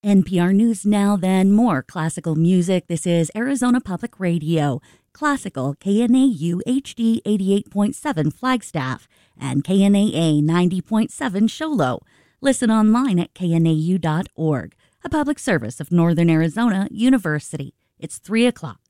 NPR News Now, then more classical music. This is Arizona Public Radio, classical KNAU HD 88.7 Flagstaff and KNAA 90.7 Show Low. Listen online at knau.org, a public service of Northern Arizona University. It's 3 o'clock.